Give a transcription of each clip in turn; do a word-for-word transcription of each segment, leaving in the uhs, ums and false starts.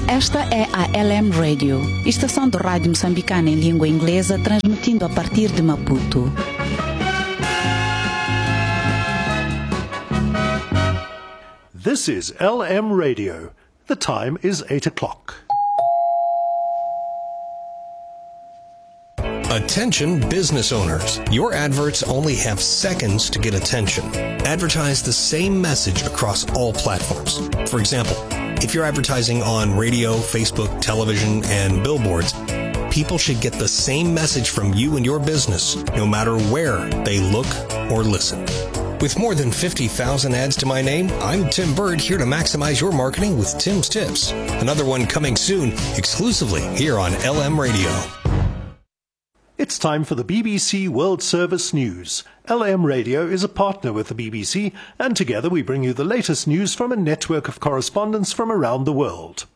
Esta é a L M Radio, estação de rádio moçambicana em língua inglesa, transmitindo a partir de Maputo. This is L M Radio. The time is eight o'clock. Attention business owners. Your adverts only have seconds to get attention. Advertise the same message across all platforms. For example, if you're advertising on radio, Facebook, television, and billboards, people should get the same message from you and your business, no matter where they look or listen. With more than fifty thousand ads to my name, I'm Tim Bird, here to maximize your marketing with Tim's Tips. Another one coming soon, exclusively here on L M Radio. It's time for the B B C World Service News. L M Radio is a partner with the B B C, and together we bring you the latest news from a network of correspondents from around the world.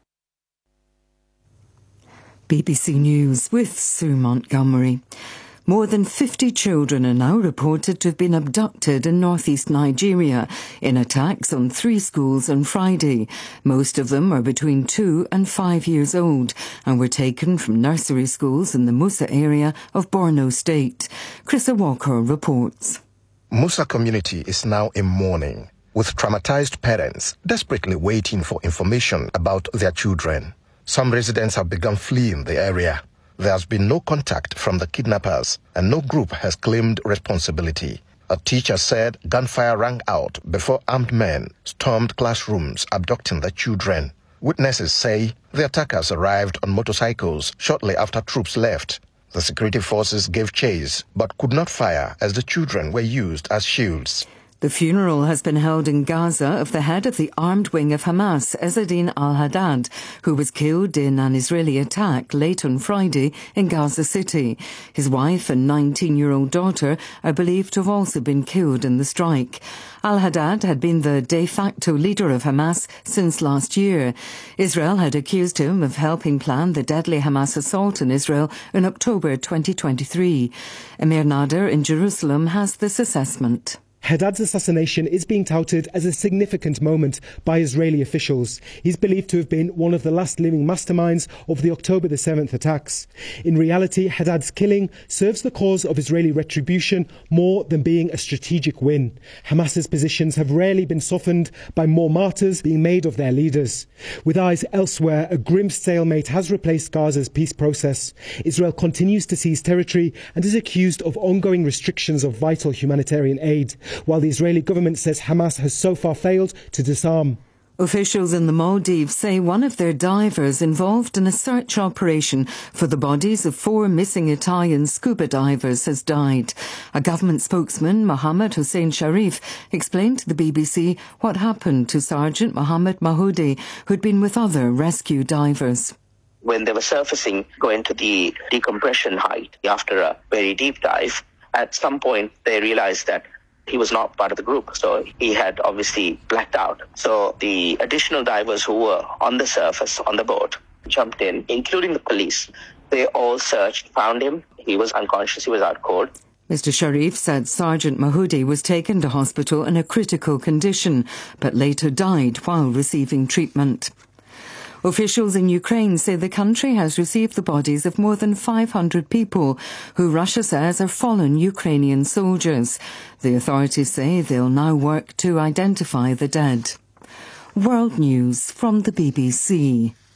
B B C News with Sue Montgomery. More than fifty children are now reported to have been abducted in northeast Nigeria in attacks on three schools on Friday. Most of them are between two and five years old and were taken from nursery schools in the Musa area of Borno State. Chrissa Walker reports. Musa community is now in mourning, with traumatized parents desperately waiting for information about their children. Some residents have begun fleeing the area. There has been no contact from the kidnappers, and no group has claimed responsibility. A teacher said gunfire rang out before armed men stormed classrooms abducting the children. Witnesses say the attackers arrived on motorcycles shortly after troops left. The security forces gave chase but could not fire as the children were used as shields. The funeral has been held in Gaza of the head of the armed wing of Hamas, Ezzedine al-Haddad, who was killed in an Israeli attack late on Friday in Gaza City. His wife and nineteen-year-old daughter are believed to have also been killed in the strike. Al-Haddad had been the de facto leader of Hamas since last year. Israel had accused him of helping plan the deadly Hamas assault on Israel in October twenty twenty-three. Amir Nader in Jerusalem has this assessment. Haddad's assassination is being touted as a significant moment by Israeli officials. He's believed to have been one of the last living masterminds of the October the seventh attacks. In reality, Haddad's killing serves the cause of Israeli retribution more than being a strategic win. Hamas's positions have rarely been softened by more martyrs being made of their leaders. With eyes elsewhere, a grim stalemate has replaced Gaza's peace process. Israel continues to seize territory and is accused of ongoing restrictions of vital humanitarian aid, while the Israeli government says Hamas has so far failed to disarm. Officials in the Maldives say one of their divers involved in a search operation for the bodies of four missing Italian scuba divers has died. A government spokesman, Mohammed Hussein Sharif, explained to the B B C what happened to Sergeant Mohammed Mahoudi, who'd been with other rescue divers. When they were surfacing, going to the decompression height after a very deep dive, at some point they realized that he was not part of the group, so he had obviously blacked out. So the additional divers who were on the surface, on the boat, jumped in, including the police. They all searched, found him. He was unconscious, he was out cold. Mister Sharif said Sergeant Mahoudi was taken to hospital in a critical condition, but later died while receiving treatment. Officials in Ukraine say the country has received the bodies of more than five hundred people who Russia says are fallen Ukrainian soldiers. The authorities say they'll now work to identify the dead. World News from the B B C.